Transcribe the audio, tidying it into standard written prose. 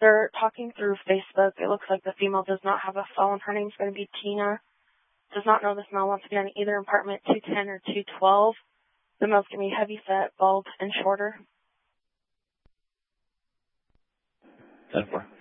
They're talking through Facebook. It looks like the female does not have a phone. Her name's going to be Tina. Does not know this male wants to be on either apartment 210 or 212. The male's going to be heavy set, bald, and shorter. 10-4.